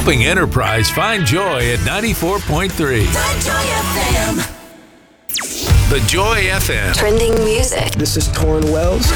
helping enterprise find joy at 94.3. The Joy FM. Trending music. This is Torrin Wells.